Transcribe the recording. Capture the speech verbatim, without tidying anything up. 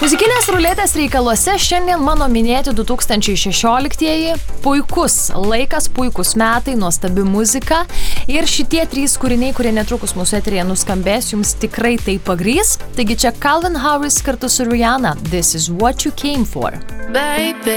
Muzikinės ruletės reikaluose šiandien mano minėti du tūkstančiai šešioliktieji. Puikus laikas, puikus metai, nuostabi muzika. Ir šitie trys kūriniai, kurie netrukus mūsų eteryje nuskambės, jums tikrai tai pagrys. Taigi čia Calvin Harris kartu su Rihanna. This is what you came for. Baby.